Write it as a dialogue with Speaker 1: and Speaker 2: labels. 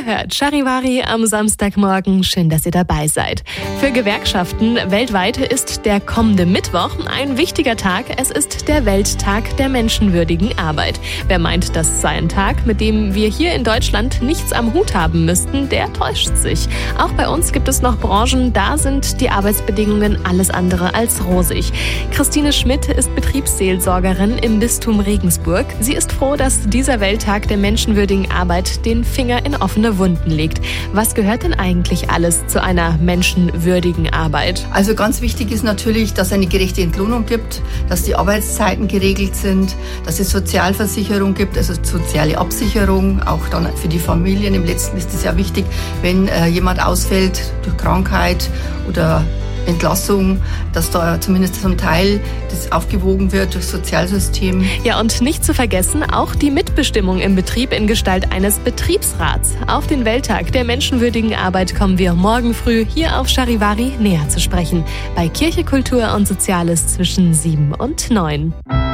Speaker 1: hört Charivari am Samstagmorgen. Schön, dass ihr dabei seid. Für Gewerkschaften weltweit ist der kommende Mittwoch ein wichtiger Tag. Es ist der Welttag der menschenwürdigen Arbeit. Wer meint, das sei ein Tag, mit dem wir hier in Deutschland nichts am Hut haben müssten, der täuscht sich. Auch bei uns gibt es noch Branchen, da sind die Arbeitsbedingungen alles andere als rosig. Christine Schmidt ist Betriebsseelsorgerin im Bistum Regensburg. Sie ist froh, dass dieser Welttag der menschenwürdigen Arbeit den Finger in offene Wunden legt. Was gehört denn eigentlich alles zu einer menschenwürdigen Arbeit?
Speaker 2: Also ganz wichtig ist natürlich, dass es eine gerechte Entlohnung gibt, dass die Arbeitszeiten geregelt sind, dass es Sozialversicherung gibt, also soziale Absicherung, auch dann für die Familien. Im Letzten ist es ja wichtig, wenn jemand ausfällt durch Krankheit oder Entlassung, dass da zumindest zum Teil das aufgewogen wird durch das Sozialsystem.
Speaker 1: Ja, und nicht zu vergessen, auch die Mitbestimmung im Betrieb in Gestalt eines Betriebsrats. Auf den Welttag der menschenwürdigen Arbeit kommen wir morgen früh hier auf Charivari näher zu sprechen. Bei Kirche, Kultur und Soziales zwischen 7 und 9.